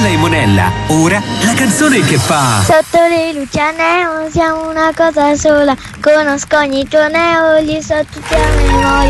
Stella e Monella, ora la canzone che fa... Sotto le luci a neon siamo una cosa sola, conosco ogni tuo neo, li so tutti a memoria.